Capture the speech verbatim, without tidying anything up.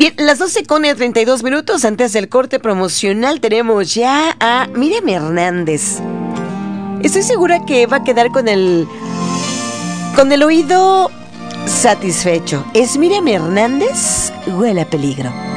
Bien, las doce con treinta y dos minutos. Antes del corte promocional tenemos ya a Miriam Hernández. Estoy segura que va a quedar con el con el oído satisfecho. ¿Es Miriam Hernández? Huele a peligro.